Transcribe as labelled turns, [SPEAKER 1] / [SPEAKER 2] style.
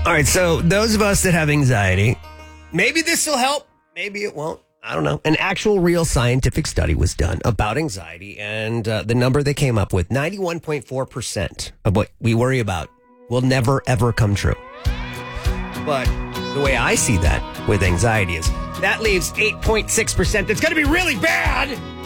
[SPEAKER 1] All right, so those of us that have anxiety, maybe this will help, maybe it won't. I don't know. An actual real scientific study was done about anxiety, and the number they came up with, 91.4% of what we worry about will never, ever come true. But the way I see that with anxiety is that leaves 8.6% that's going to be really bad.